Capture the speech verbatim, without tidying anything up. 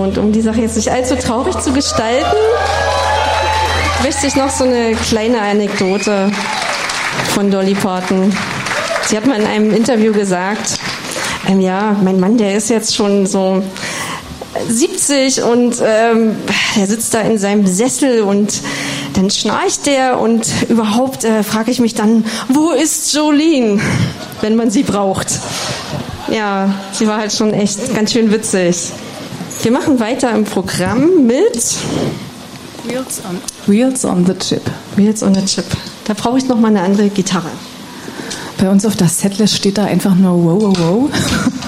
Und um die Sache jetzt nicht allzu traurig zu gestalten, möchte ich noch so eine kleine Anekdote von Dolly Parton. Sie hat mal in einem Interview gesagt, ähm, ja, mein Mann, der ist jetzt schon so siebzig und ähm, er sitzt da in seinem Sessel und dann schnarcht der und überhaupt äh, frage ich mich dann, wo ist Jolene, wenn man sie braucht? Ja, sie war halt schon echt ganz schön witzig. Wir machen weiter im Programm mit Wheels on, Wheels on the Chip. Wheels on the Chip. Da brauche ich noch mal eine andere Gitarre. Bei uns auf der Setlist steht da einfach nur wow, wow, wow.